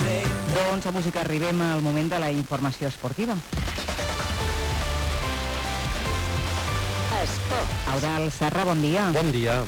Doncs a música arribem al moment de la informació esportiva. Esport. Eudald Serra, bon dia. Bon dia.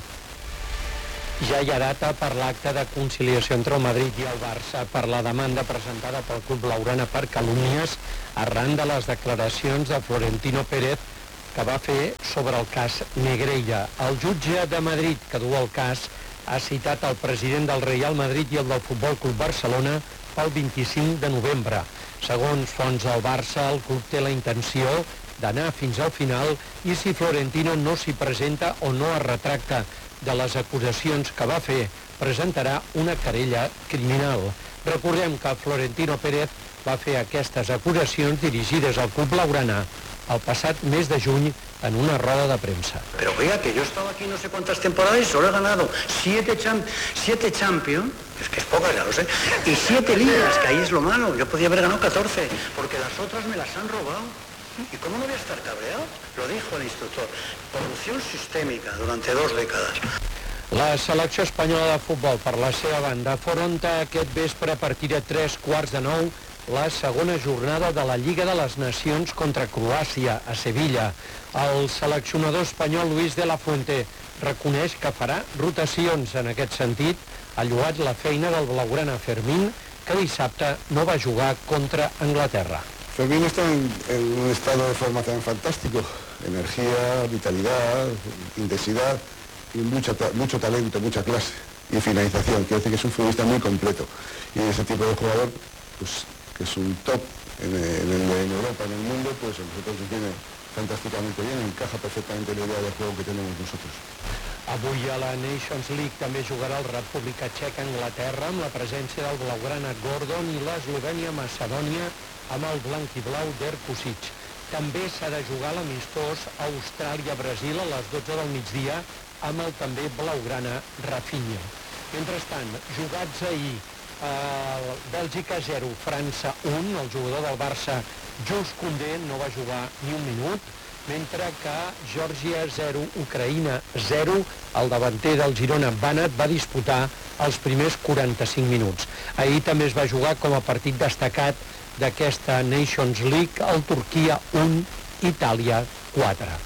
Ja hi ha data per l'acte de conciliació entre el Madrid i el Barça per la demanda presentada pel club blaugrana per calúmnies arran de les declaracions de Florentino Pérez que va fer sobre el cas Negreira. El jutge de Madrid que du el cas ha citat el president del Real Madrid i el del Futbol Club Barcelona pel 25 de novembre. Segons fonts del Barça, el club té la intenció d'anar fins al final i si Florentino no s'hi presenta o no es retracta de les acusacions que va fer, presentarà una querella criminal. Recordem que Florentino Pérez va fer aquestes acusacions dirigides al club blaugrana el pasado mes de junio en una rueda de prensa. Pero oiga, que yo he estado aquí no sé cuántas temporadas y solo he ganado 7 Champions, es que es poca, ya lo sé, y 7 ligas, que ahí es lo malo. Yo podía haber ganado 14, porque las otras me las han robado. ¿Y cómo no voy a estar cabreado? Lo dijo el instructor. Corrupción sistémica durante 2 décadas. La selecció espanyola de futbol, per la seva banda, afronta aquest vespre a partir de 8:45 la segona jornada de la Lliga de les Nacions contra Croàcia, a Sevilla. El seleccionador espanyol Luis de la Fuente reconeix que farà rotacions en aquest sentit, ha lloat la feina del blaugrana Fermín, que dissabte no va jugar contra Anglaterra. Fermín está en un estado de formación fantástico, energía, vitalidad, intensidad y mucho talento, mucha clase y finalización. Quiere decir que es un futbolista muy completo y ese tipo de jugador, pues, que es un top en Europa, en el mundo, pues a nosotros nos viene fantàsticamente bien, encaja perfectamente la idea de juego que tenemos nosotros. Avui a la Nations League també jugarà el República Txeca Anglaterra amb la presència del blaugrana Gordon i l'Eslovènia Macedònia amb el blanc i blau d'Erkusic. També s'ha de jugar l'amistós Austràlia-Brasil a les 12 del migdia amb el també blaugrana Rafinha. Mentrestant, jugats ahir, Bèlgica 0, França 1, el jugador del Barça Jules Koundé no va jugar ni un minut, mentre que Geòrgia 0, Ucraïna 0, el davanter del Girona Banat va disputar els primers 45 minuts. Ahir també es va jugar com a partit destacat d'aquesta Nations League el Turquia 1, Itàlia 4.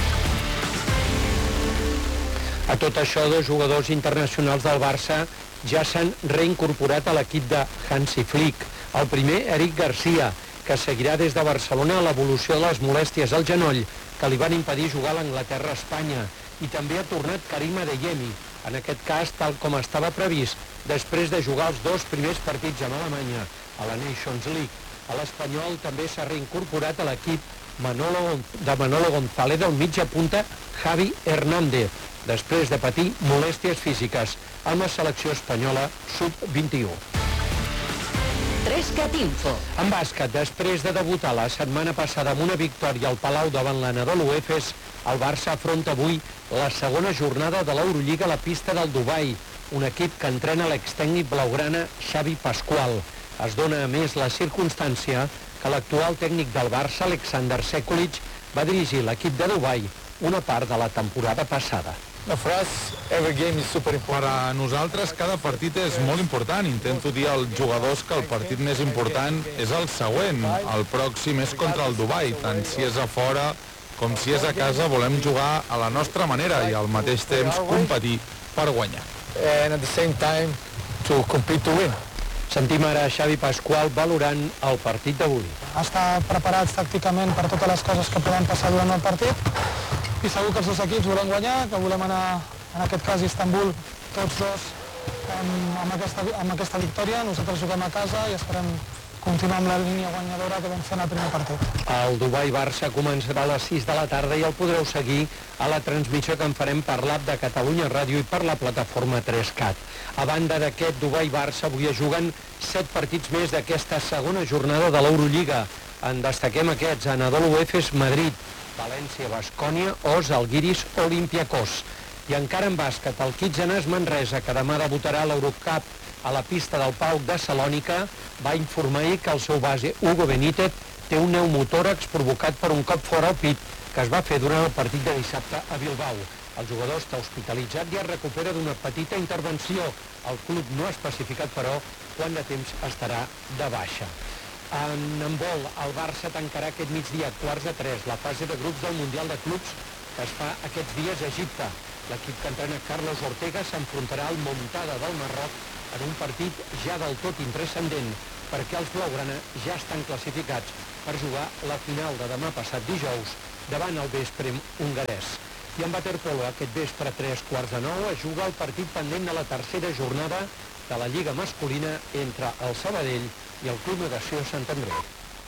A tot això, 2 jugadors internacionals del Barça ja s'han reincorporat a l'equip de Hansi Flick. El primer, Eric Garcia, que seguirà des de Barcelona l'evolució de les molèsties al genoll que li van impedir jugar a l'Anglaterra-Espanya. I també ha tornat Karim Adeyemi, en aquest cas tal com estava previst, després de jugar els 2 primers partits amb Alemanya a la Nations League. A l'Espanyol també s'ha reincorporat a l'equip de Manolo González, del mitja punta Javi Hernández, després de patir molèsties físiques amb la selecció espanyola sub-21. 3cat Info. En bàsquet, després de debutar la setmana passada amb una victòria al Palau davant l'Anadolu Efes, el Barça afronta avui la segona jornada de l'Eurolliga a la pista del Dubai, un equip que entrena l'extècnic blaugrana Xavi Pascual. Es dona a més la circumstància que l'actual tècnic del Barça, Alexander Sekulic, va dirigir l'equip de Dubai una part de la temporada passada. Per a nosaltres cada partit és molt important. Intento dir als jugadors que el partit més important és el següent. El pròxim és contra el Dubai. Tant si és a fora com si és a casa volem jugar a la nostra manera i al mateix temps competir per guanyar. Sentim ara Xavi Pascual valorant el partit d'avui. Estar preparats tàcticament per totes les coses que poden passar durant el partit i segur que els 2 equips volem guanyar, que volem anar, en aquest cas, a Istanbul, tots 2 amb aquesta victòria. Nosaltres juguem a casa i esperem continuar amb la línia guanyadora que vam fer en el primer partit. El Dubai-Barça començarà a les 6 de la tarda i el podreu seguir a la transmissió que en farem per l'app de Catalunya Ràdio i per la plataforma 3CAT. A banda d'aquest Dubai-Barça, avui es juguen 7 partits més d'aquesta segona jornada de l'Eurolliga. En destaquem aquests: Anadolu Efes Madrid, València, Bascònia o Zalgiris Olympiacos. I encara en bàsquet, el Kitzenàs Manresa, que demà debutarà a l'Eurocup a la pista del PAOK de Salònica, va informar ahir que el seu base, Hugo Benítez, té un pneumotòrax provocat per un cop fora al pit que es va fer durant el partit de dissabte a Bilbao. El jugador està hospitalitzat i es recupera d'una petita intervenció. El club no ha especificat, però, quant de temps estarà de baixa. En handbol, el Barça tancarà aquest migdia, 2:45, la fase de grups del Mundial de Clubs que es fa aquests dies a Egipte. L'equip que entrena Carlos Ortega s'enfrontarà al Montcada del Marroc en un partit ja del tot intranscendent, perquè els blaugrana ja estan classificats per jugar la final de demà passat dijous davant el Veszprém hongarès. I en waterpolo, aquest vespre a 8:45 es juga el partit pendent de la tercera jornada de la Lliga masculina entre el Sabadell i el Club Natació Sant Andreu.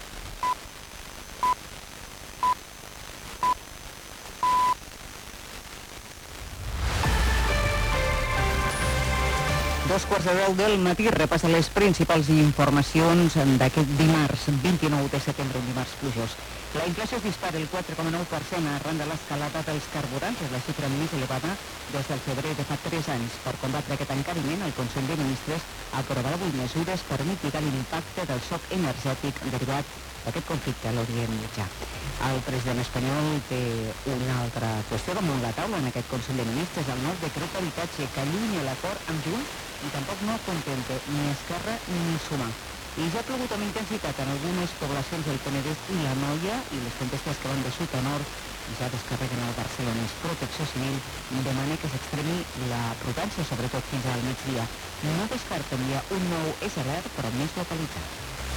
Dos quarts de 10 del matí repassa les principals informacions d'aquest dimarts 29 de setembre, un dimarts plujós. La inflació es dispara el 4,9% arran de l'escalada dels carburants, és la xifra més elevada des del febrer de fa 3 anys. Per combatre aquest encariment, el Consell de Ministres aprovarà avui mesures per mitigar l'impacte del xoc energètic derivat d'aquest conflicte a l'Orient Mitjà. El president espanyol té una altra qüestió damunt la taula en aquest Consell de Ministres, el nou decret d'habitatge que allunya l'acord amb Junts i tampoc no contenta ni Esquerra ni Sumar. I ja ha plogut amb intensitat en algunes poblacions del Penedès i la Noia, i les tempestes que van de sud a nord ja descarreguen al barcelonès. Protecció Civil demana que s'extremi la prudència, sobretot fins al migdia. No descarten ja un nou SLR, però més localitzat.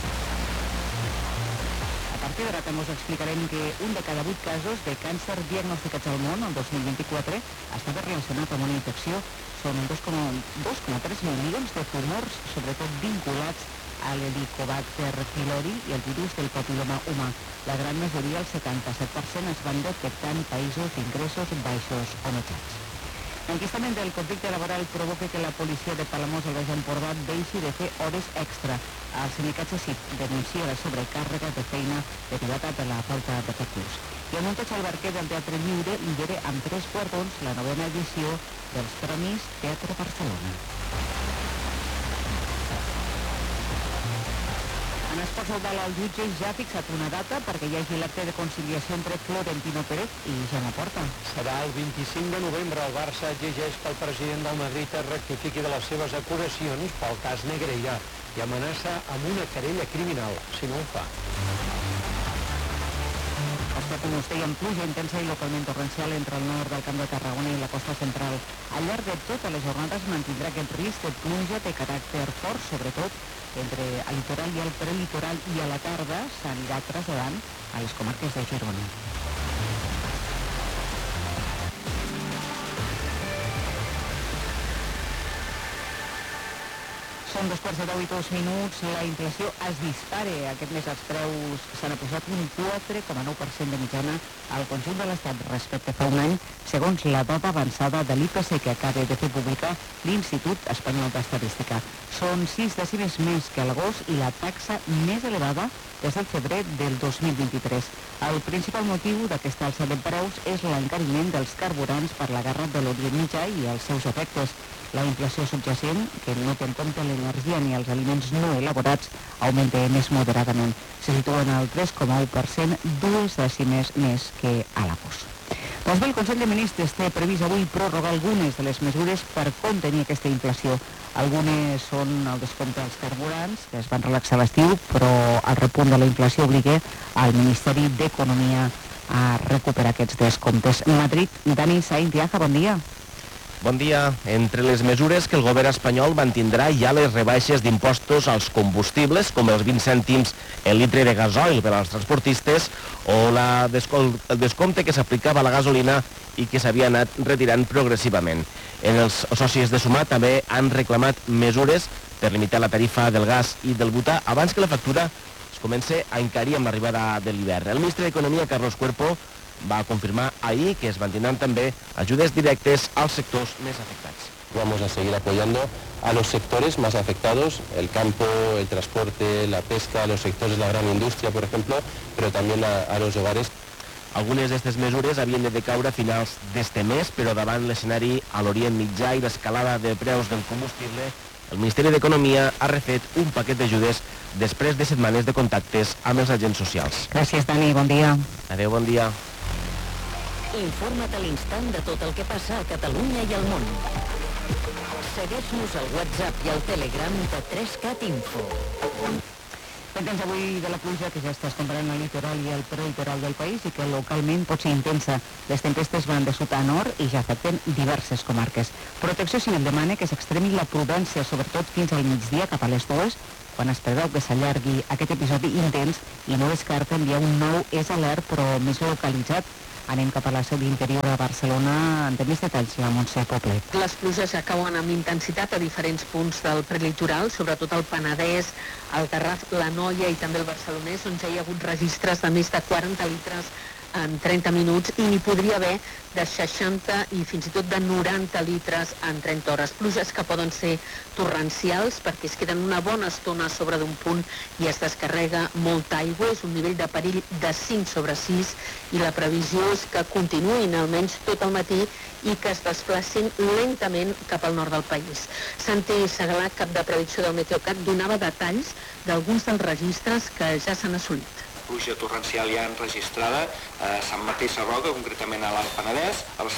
A partir d'ara també us explicarem que un de cada 8 casos de càncer diagnosticats al món el 2024 estava relacionat amb una infecció. Són 2,3 milions de tumors, sobretot vinculats a l'Helicobacter pylori i el virus del papiloma humà. La gran majoria, el 77%, es van detectar en països d'ingressos baixos o mitjans. L'enquistament del conflicte laboral provoca que la policia de Palamós al Baix Empordà deixi de fer hores extra. El sindicat CECIP denuncia la sobrecàrrega de feina derivada de la falta de recurs. I el muntatge al Barquer del Teatre Lliure lidera amb 3 guardons la 9ª edició dels Premis Teatre Barcelona. En esports, el Dalt, el jutge ja ha fixat una data perquè hi hagi l'acte de conciliació entre Florentino Pérez i Jaume Porta. Serà el 25 de novembre. El Barça exigeix que el president del Madrid es rectifiqui de les seves acusacions pel cas Negreira i amenaça amb una querella criminal si no ho fa. Està, com us dèiem, pluja intensa i localment torrencial entre el nord del Camp de Tarragona i la costa central. Al llarg de tota la jornada es mantindrà aquest risc de pluja de caràcter fort, sobretot entre el litoral i el prelitoral, i a la tarda s'anirà traslladant a les comarques de Girona. Són 2:10 La inflació es dispara. Aquest mes els preus s'han posat un 4,9% de mitjana al conjunt de l'Estat respecte a fa un any, segons la dada avançada de l'IPC que acaba de fer pública l'Institut Espanyol d'Estadística. Són 6 dècimes més que a l'agost i la taxa més elevada des del febrer del 2023. El principal motiu d'aquesta alça de preus és l'encariment dels carburants per la guerra de l'Orient Mitjà i els seus efectes. La inflació subjacent, que no té en compte l'energia ni els aliments no elaborats, augmenta més moderadament. Se situen al 3,1%, 2 dècimes més que a l'agost. Doncs bé, el Consell de Ministres té previst avui prorrogar algunes de les mesures per contenir aquesta inflació. Algunes són el descompte dels carburants, que es van relaxar a l'estiu, però el repunt de la inflació obliga al Ministeri d'Economia a recuperar aquests descomptes. Madrid, Dani Sainz Diaja, bon dia. Bon dia. Entre les mesures que el govern espanyol mantindrà hi ha les rebaixes d'impostos als combustibles, com els 20 cèntims el litre de gasoil per als transportistes, o el descompte que s'aplicava a la gasolina i que s'havia anat retirant progressivament. Els socis de Sumar també han reclamat mesures per limitar la tarifa del gas i del butà abans que la factura es comenci a encarir amb l'arribada de l'hivern. El ministre d'Economia, Carlos Cuerpo, va confirmar ahir que es mantindran també ajudes directes als sectors més afectats. Vamos a seguir apoyando a los sectores más afectados, el campo, el transporte, la pesca, los sectores de la gran industria, por ejemplo, pero también a los hogares. Algunes d'aquestes mesures havien de decaure a finals d'este mes, però davant l'escenari a l'Orient Mitjà i l'escalada de preus del combustible, el Ministeri d'Economia ha refet un paquet d'ajudes després de setmanes de contactes amb els agents socials. Gràcies, Dani. Bon dia. Adéu, bon dia. Informa't a l'instant de tot el que passa a Catalunya i al món. Segueix-nos al WhatsApp i al Telegram de 3CAT Info. Pendents avui de la pluja que ja està escombrant el litoral i el prelitoral del país i que localment pot ser intensa. Les tempestes van de sud a nord i ja afecten diverses comarques. Protecció Civil demana que s'extremi la prudència, sobretot fins al migdia cap a les 2, quan es preveu que s'allargui aquest episodi intens i no descarta enviar un nou alert però més localitzat. Anem cap a la seu interior a Barcelona. De més detalls, la Montse Poblet. Les pluges ja cauen amb intensitat a diferents punts del prelitoral, sobretot el Penedès, el Garraf, l'Anoia i també el Barcelonès, on ja hi ha hagut registres de més de 40 litres en 30 minuts i n'hi podria haver de 60 i fins i tot de 90 litres en 30 hores. Pluges que poden ser torrencials perquè es queden una bona estona a sobre d'un punt i es descarrega molta aigua. És un nivell de perill de 5/6 i la previsió és que continuïn almenys tot el matí i que es desplacin lentament cap al nord del país. Santi Segalà, cap de predicció del Meteocat, donava detalls d'alguns dels registres que ja s'han assolit. Pluja torrencial ja enregistrada a Sant Martí i Sarroca, concretament a l'Alt Penedès, els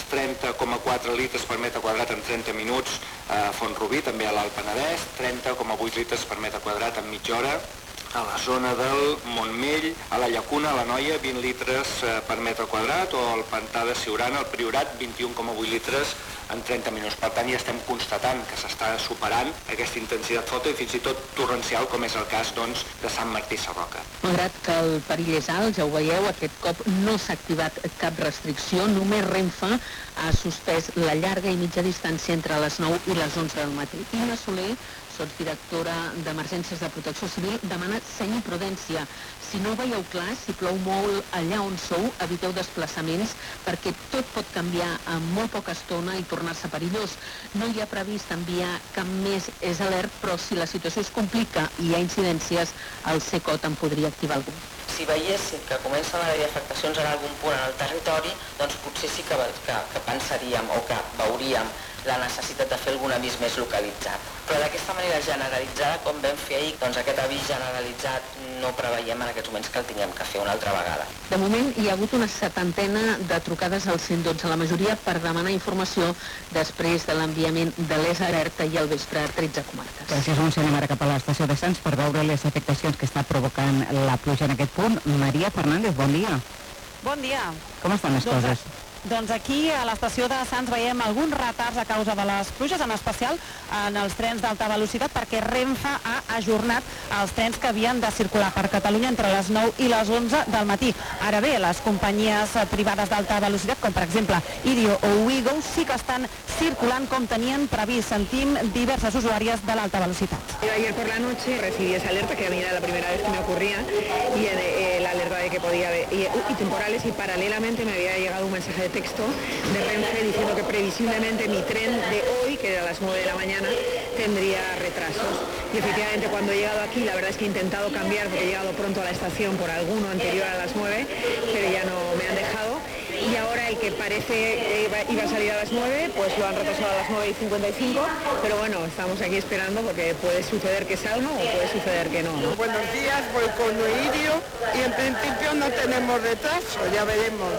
30,4 litres per metre quadrat en 30 minuts a Font-rubí, també a l'Alt Penedès, 30,8 litres per metre quadrat en mitja hora, a la zona del Montmell, a la Llacuna, a l'Anoia, 20 litres per metre quadrat, o al Pantà de Siurana, al Priorat, 21,8 litres en 30 minuts. Per tant, ja estem constatant que s'està superant aquesta intensitat forta i fins i tot torrencial, com és el cas doncs, de Sant Martí i Sarroca. Malgrat que el perill és alt, ja ho veieu, aquest cop no s'ha activat cap restricció, només Renfe ha suspès la llarga i mitja distància entre les 9 i les 11 del matí. Inna Soler, sotsdirectora d'Emergències de Protecció Civil, demana seny i prudència. Si no veieu clar, si plou molt allà on sou, eviteu desplaçaments perquè tot pot canviar en molt poca estona i tornar-se perillós. No hi ha previst enviar cap més alert, però si la situació es complica i hi ha incidències, el CECOT en podria activar algun. Si veiéssim que comencen a haver afectacions en algun punt en el territori, doncs potser sí que pensaríem o que veuríem la necessitat de fer algun avís més localitzat. Però d'aquesta manera generalitzada, com vam fer ahir, doncs aquest avís generalitzat no preveiem en aquests moments que el tinguem que fer una altra vegada. De moment hi ha hagut una 70 de trucades al 112, la majoria per demanar informació després de l'enviament de l'alerta i al vespre a 13 comarques. Gràcies, Montse. Anem ara cap a l'estació de Sants per veure les afectacions que està provocant la pluja en aquest punt. Maria Fernández, bon dia. Bon dia. Com estan les coses? Doncs aquí a l'estació de Sants veiem alguns retards a causa de les pluges, en especial en els trens d'alta velocitat, perquè Renfe ha ajornat els trens que havien de circular per Catalunya entre les 9 i les 11 del matí. Ara bé, les companyies privades d'alta velocitat, com per exemple Irio o Ouigo, sí que estan circulant com tenien previst. Sentim diverses usuàries de l'alta velocitat. Ayer por la noche recibí esa alerta, que a mí era la primera vez que me ocurría, y la alerta de que podía haber y temporales, y paralelamente me había llegado un mensaje de texto de Renfe diciendo que previsiblemente mi tren de hoy, que era a las 9 de la mañana, tendría retrasos. Y efectivamente cuando he llegado aquí, la verdad es que he intentado cambiar porque he llegado pronto a la estación por alguno anterior a las 9, pero ya no me han dejado. Y ahora el que parece que iba a salir a las 9, pues lo han retrasado a las 9:55, pero bueno, estamos aquí esperando porque puede suceder que salga o puede suceder que no, ¿no? Buenos días, voy con Irio y en principio no tenemos retraso, ya veremos.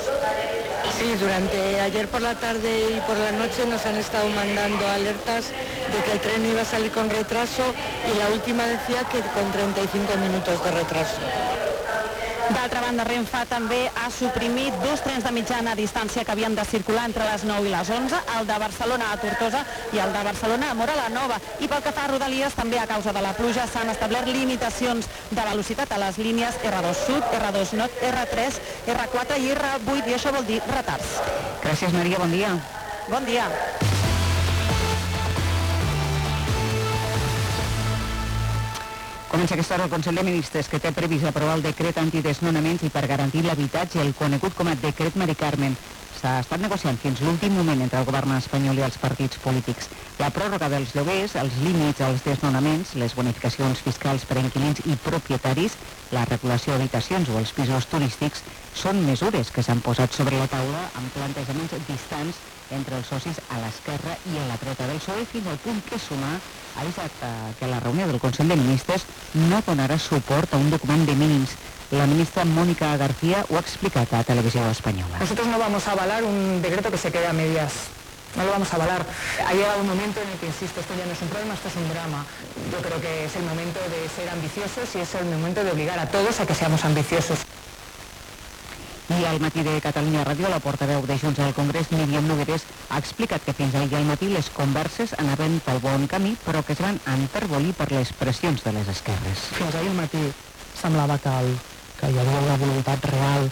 Sí, durante ayer por la tarde y por la noche nos han estado mandando alertas de que el tren iba a salir con retraso y la última decía que con 35 minutos de retraso. D'altra banda, Renfe també ha suprimit dos trens de mitjana distància que havien de circular entre les 9 i les 11, el de Barcelona a Tortosa i el de Barcelona a Móra la Nova. I pel que fa a Rodalies, també a causa de la pluja s'han establert limitacions de velocitat a les línies R2 Sud, R2 Nord, R3, R4 i R8, i això vol dir retards. Gràcies, Maria, bon dia. Bon dia. Comença aquesta hora el Consell de Ministres, que té previst aprovar el decret antidesnonaments i per garantir l'habitatge, el conegut com a decret Mari Carmen. S'ha estat negociant fins l'últim moment entre el govern espanyol i els partits polítics. La pròrroga dels lloguers, els límits als desnonaments, les bonificacions fiscals per a inquilins i propietaris, la regulació d'habitacions o els pisos turístics són mesures que s'han posat sobre la taula amb plantejaments distants entre els socis a l'esquerra i a la dreta del PSOE, fins al punt que Sumar ha avisat que la reunió del Consell de Ministres no donarà suport a un document de mínims. La ministra Mónica García ho ha explicat a Televisió Espanyola. Nosotros no vamos a avalar un decreto que se quede a medias. no lo vamos a avalar. Ha llegado un momento en el que, insisto, esto ya no es un problema, esto es un drama. Yo creo que es el momento de ser ambiciosos y es el momento de obligar a todos a que seamos ambiciosos. I al matí de Catalunya Ràdio, la portaveu de Junts al Congrés, Míriam Nogueres, ha explicat que fins ahir al matí les converses anaven pel bon camí, però que es van enterbolir per les pressions de les esquerres. Fins ahir al matí semblava que hi havia una voluntat real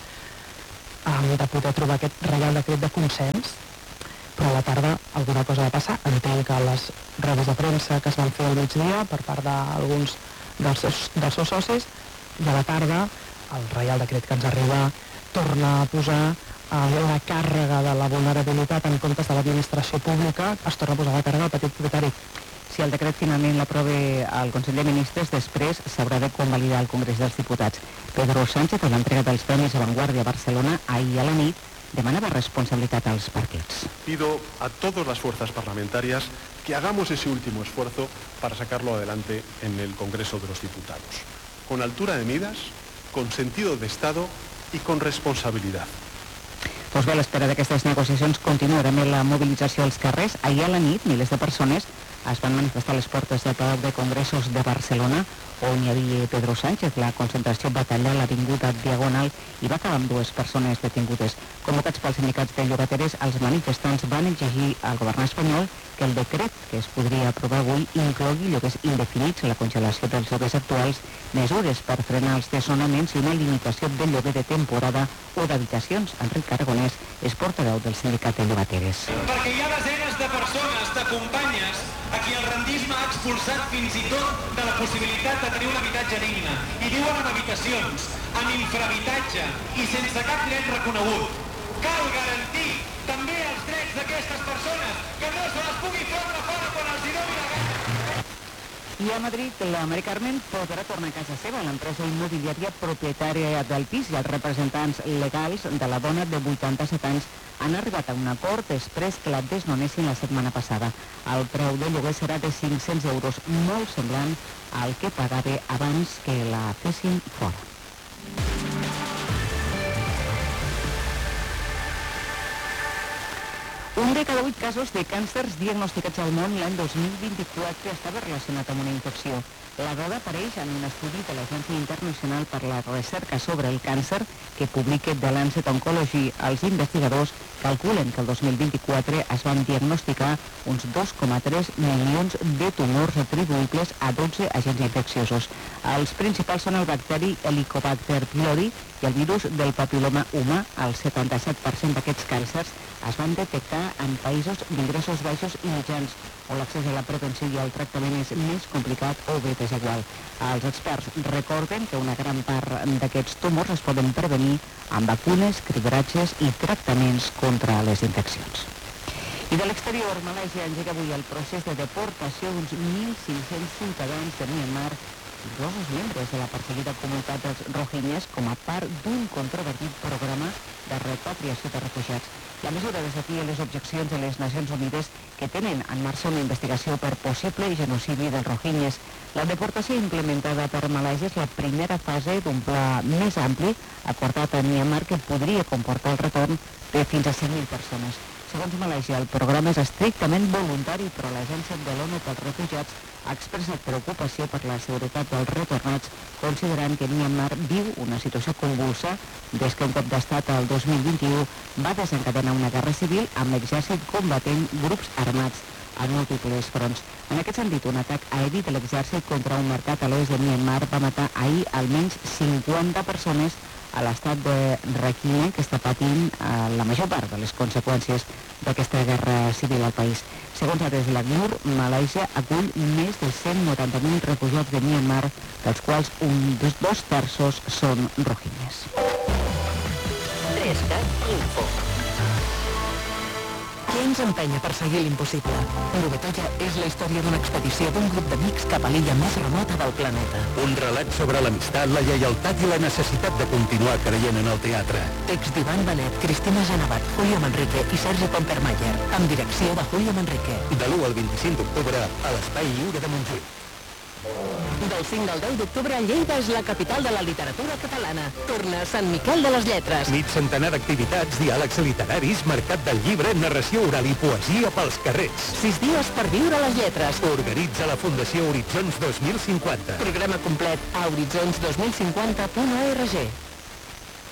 de poder trobar aquest reial decret de consens, però a la tarda alguna cosa va passar. Entenc que les rodes de premsa que es van fer al migdia per part d'alguns dels seus socis, i a la tarda el reial decret que ens arriba torna a posar la càrrega de la vulnerabilitat en comptes de l'administració pública, es torna a posar la càrrega al petit propietari. Si el decret finalment l'aprova el Consell de Ministres, després s'haurà de convalidar al Congrés dels Diputats. Pedro Sánchez, a l'entrega dels Premis Avantguardia a Barcelona, ahir a la nit, demanava responsabilitat als partits. Pido a todas las fuerzas parlamentarias que hagamos ese último esfuerzo para sacarlo adelante en el Congreso de los Diputados, con altura de miras, con sentido de Estado i con responsabilitat. Doncs bé, a l'espera d'aquestes negociacions continua també la mobilització als carrers. Ahir a la nit, milers de persones es van manifestar a les portes del Palau de Congressos de Barcelona, on hi havia Pedro Sánchez. La concentració va tallar l'avinguda Diagonal i va acabar amb 2 persones detingudes. Convocats pels sindicats de llogateres, els manifestants van exigir al govern espanyol que el decret que es podria aprovar avui inclogui lloguers indefinits, la congelació dels lloguers actuals, mesures per frenar els desnonaments i una limitació del lloguer de temporada o d'habitacions. Enric Aragonès és portaveu del sindicat de llogateres. Perquè hi ha desenes de persones, de companyes, a qui el rendisme ha expulsat fins i tot de la possibilitat de tenir un habitatge digne. I viuen en habitacions, en infrahabitatge i sense cap dret reconegut. Cal garantir també els drets d'aquestes persones, que no se les pugui fotre fora quan els hi doni la gana. I a Madrid, la Mari Carmen podrà tornar a casa seva. L'empresa immobiliària propietària del pis i els representants legals de la dona de 87 anys han arribat a un acord després que la desnonessin la setmana passada. El preu de lloguer serà de 500 euros, molt semblant al que pagava abans que la fessin fora. Un de cada 8 casos de càncers diagnosticats al món l'any 2024 estava relacionat amb una infecció. La dada apareix en un estudi de l'Agència Internacional per la Recerca sobre el Càncer que publica The Lancet Oncology. Els investigadors calculen que el 2024 es van diagnosticar uns 2,3 milions de tumors atribuïbles a 12 agents infecciosos. Els principals són el bacteri Helicobacter pylori i el virus del papiloma humà. El 77% d'aquests càncers es van detectar en països d'ingressos baixos i mitjans, on l'accés a la prevenció i al tractament és més complicat o bé desigual. Els experts recorden que una gran part d'aquests tumors es poden prevenir amb vacunes, cribratges i tractaments contra les infeccions. I de l'exterior, Malàisia engega avui el procés de deportació d'uns 1.500 ciutadans de Myanmar, inclosos membres de la perseguida comunitat dels rohingyes, com a part d'un controvertit programa de repatriació de refugiats. La mesura desafia les objeccions de les Nacions Unides que tenen en marxa una investigació per possible genocidi dels rohingyes. La deportació implementada per Malàisia és la primera fase d'un pla més ampli acordat a Myanmar que podria comportar el retorn de fins a 5.000 persones. Segons Malàisia, el programa és estrictament voluntari, però l'Agència de l'ONU pels Refugiats ha expressat preocupació per la seguretat dels retornats, considerant que Myanmar viu una situació convulsa des que un cop d'estat el 2021 va desencadenar una guerra civil amb l'exèrcit combatent grups armats a múltiples fronts. En aquest sentit, un atac aeri de l'exèrcit contra un mercat a l'oest de Myanmar va matar ahir almenys 50 persones a l'estat de Rakhine, que està patint la major part de les conseqüències d'aquesta guerra civil al país. Segons dades de l'ACNUR, Malàisia acull més de 190.000 refugiats de Myanmar, dels quals dos terços són rohingyes. 3CAT Info. Què ens empenya per seguir l'impossible? Lubetoia és la història d'una expedició d'un grup d'amics cap a l'illa més remota del planeta. Un relat sobre l'amistat, la lleialtat i la necessitat de continuar creient en el teatre. Text d'Ivan Benet, Cristina Genavat, Julio Manrique i Sergi Pompermayer, amb direcció de Julio Manrique. De l'1 al 25 d'octubre a l'Espai Lliure de Montjuïc. Del 5 al 10 d'octubre, Lleida és la capital de la literatura catalana. Torna a Sant Miquel de les Lletres. Mig centenar d'activitats, diàlegs literaris, mercat del llibre, narració oral i poesia pels carrers. 6 dies per viure les lletres. Organitza la Fundació Horitzons 2050. Programa complet a horitzons2050.org.